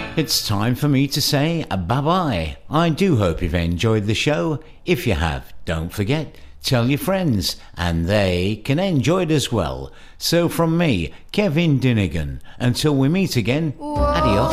It's time for me to say bye-bye. I do hope you've enjoyed the show. If you have, don't forget, tell your friends, and they can enjoy it as well. So from me, Kevin Dinnigan, until we meet again, adios.